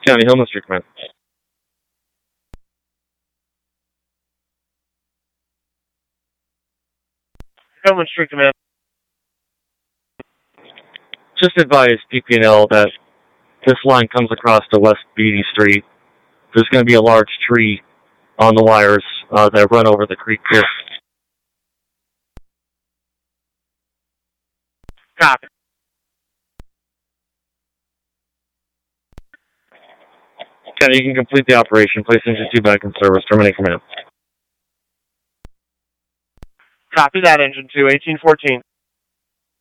County, Hillman Street Command. Hillman Street Command. Just advise DP&L that this line comes across to West Beatty Street. There's going to be a large tree on the wires that run over the creek here. Copy. County, you can complete the operation. Place engine 2 back in service. Terminate command. Copy that, engine 2, 1814.